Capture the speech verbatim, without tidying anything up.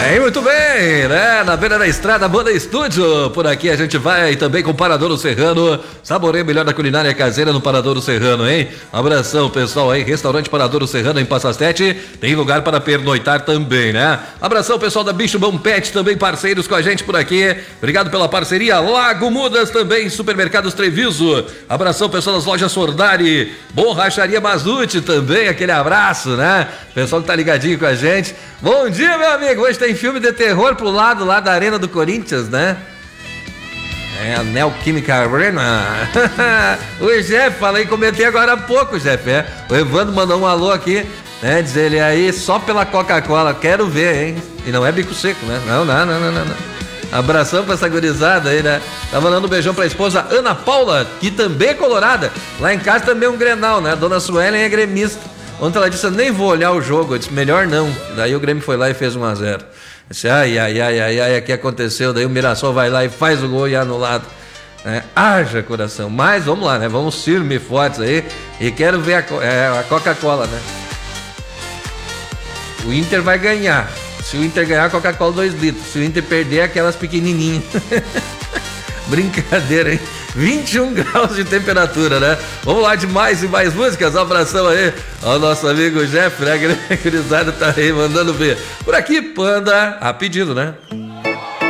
É, muito bem, né? Na beira da estrada, Banda Estúdio. Por aqui a gente vai também com o Paradouro Serrano. Saboreia melhor da culinária caseira no Paradouro Serrano, hein? Um abração, pessoal aí. Restaurante Paradouro Serrano em Passa Sete. Tem lugar para pernoitar também, né? Abração, pessoal da Bicho Bom Pet, também parceiros com a gente por aqui. Obrigado pela parceria. Lago Mudas também, Supermercados Treviso. Abração, pessoal das lojas Sordari. Borracharia Mazute também, aquele abraço, né? Pessoal que tá ligadinho com a gente. Bom dia, meu amigo. Hoje tem filme de terror pro lado lá da Arena do Corinthians, né? É a Neoquímica Arena. O Jeff, falei, comentei agora há pouco, Jeff. É. O Evandro mandou um alô aqui, né? Diz ele aí, só pela Coca-Cola. Quero ver, hein? E não é bico seco, né? Não, não, não, não, não. não. Abração pra essa gurizada aí, né? Tá mandando um beijão pra esposa Ana Paula, que também é colorada. Lá em casa também é um Grenal, né? A dona Suelen é gremista. Ontem ela disse, eu nem vou olhar o jogo. Eu disse, melhor não. Daí o Grêmio foi lá e fez um a zero. Eu disse, ai, ai, ai, ai, ai, o que aconteceu? Daí o Mirassol vai lá e faz o gol e é anulado. É, haja coração. Mas vamos lá, né? Vamos firme e fortes aí. E quero ver a, é, a Coca-Cola, né? O Inter vai ganhar. Se o Inter ganhar, a Coca-Cola dois litros. Se o Inter perder, aquelas pequenininhas. Brincadeira, hein? vinte e um graus de temperatura, né? Vamos lá de mais e mais músicas. Um abração aí ao nosso amigo Jeff, né? A gurizada tá aí mandando ver. Por aqui, Panda, a pedido, né?